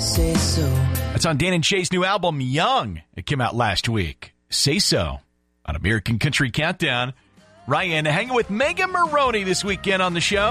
Say so. That's on Dan and Shay's new album, Young. It came out last week. Say So on American Country Countdown. Ryan hanging with Megan Maroney this weekend on the show.